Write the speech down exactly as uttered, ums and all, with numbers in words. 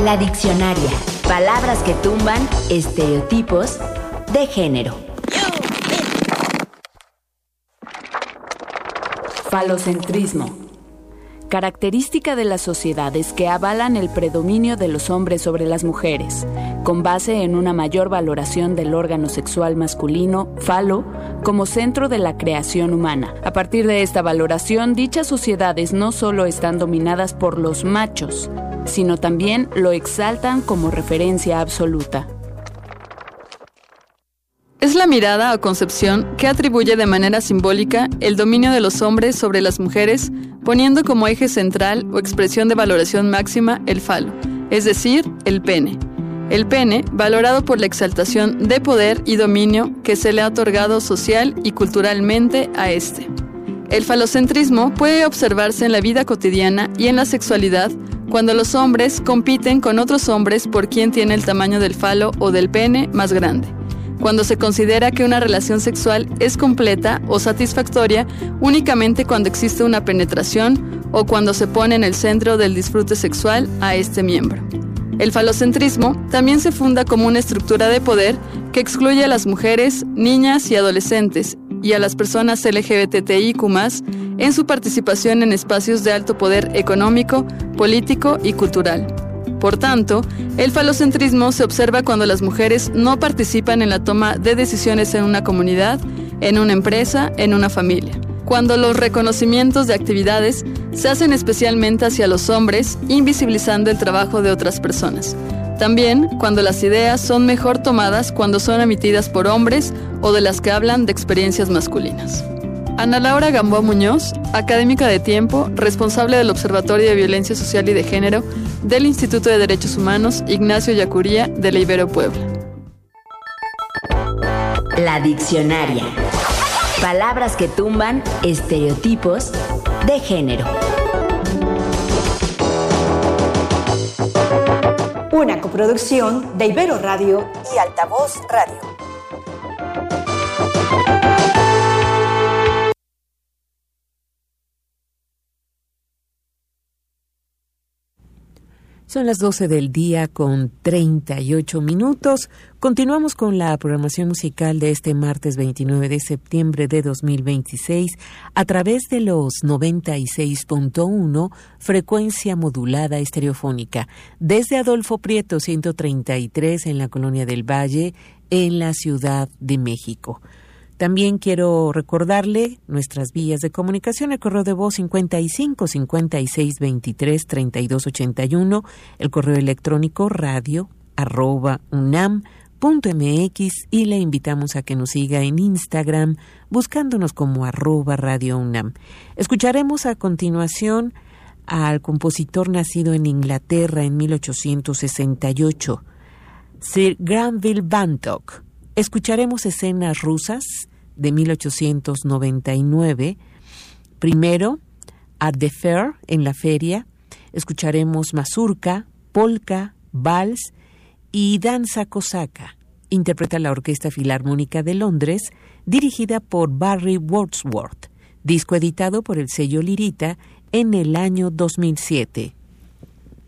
La diccionaria. Palabras que tumban estereotipos de género. Falocentrismo. Característica de las sociedades que avalan el predominio de los hombres sobre las mujeres, con base en una mayor valoración del órgano sexual masculino, falo, como centro de la creación humana. A partir de esta valoración, dichas sociedades no solo están dominadas por los machos, sino también lo exaltan como referencia absoluta. Es la mirada o concepción que atribuye de manera simbólica el dominio de los hombres sobre las mujeres, poniendo como eje central o expresión de valoración máxima el falo, es decir, el pene. El pene, valorado por la exaltación de poder y dominio que se le ha otorgado social y culturalmente a este. El falocentrismo puede observarse en la vida cotidiana y en la sexualidad cuando los hombres compiten con otros hombres por quién tiene el tamaño del falo o del pene más grande. Cuando se considera que una relación sexual es completa o satisfactoria únicamente cuando existe una penetración o cuando se pone en el centro del disfrute sexual a este miembro. El falocentrismo también se funda como una estructura de poder que excluye a las mujeres, niñas y adolescentes y a las personas L G B T I Q más, en su participación en espacios de alto poder económico, político y cultural. Por tanto, el falocentrismo se observa cuando las mujeres no participan en la toma de decisiones en una comunidad, en una empresa, en una familia. Cuando los reconocimientos de actividades se hacen especialmente hacia los hombres, invisibilizando el trabajo de otras personas. También cuando las ideas son mejor tomadas cuando son emitidas por hombres o de las que hablan de experiencias masculinas. Ana Laura Gamboa Muñoz, académica de tiempo, responsable del Observatorio de Violencia Social y de Género del Instituto de Derechos Humanos Ignacio Yacuría de la Ibero Puebla. La diccionaria. Palabras que tumban estereotipos de género. Una coproducción de Ibero Radio y Altavoz Radio. Son las doce del día con treinta y ocho minutos. Continuamos con la programación musical de este martes veintinueve de septiembre de dos mil veintiséis a través de los noventa y seis punto uno, frecuencia modulada estereofónica, desde Adolfo Prieto ciento treinta y tres en la Colonia del Valle, en la Ciudad de México. También quiero recordarle nuestras vías de comunicación: el correo de voz cincuenta y cinco, cincuenta y seis, veintitrés, treinta y dos, ochenta y uno, el correo electrónico radio arroba unam punto mx, y le invitamos a que nos siga en Instagram buscándonos como arroba radio unam. Escucharemos a continuación al compositor nacido en Inglaterra en mil ochocientos sesenta y ocho, Sir Granville Bantock. Escucharemos escenas rusas de mil ochocientos noventa y nueve. Primero, At the Fair, en la feria. Escucharemos mazurka, polka, vals y danza cosaca. Interpreta la Orquesta Filarmónica de Londres, dirigida por Barry Wordsworth. Disco editado por el sello Lirita en el año dos mil siete.